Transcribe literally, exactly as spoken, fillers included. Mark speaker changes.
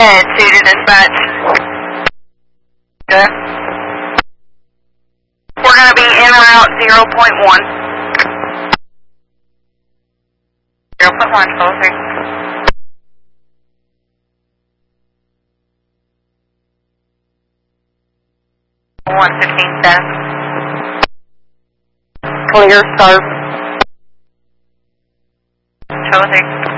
Speaker 1: Head two to dispatch. Good. We're going to be en route zero point one. zero point one, follow three. one fifteen status. Clear, start. Show three.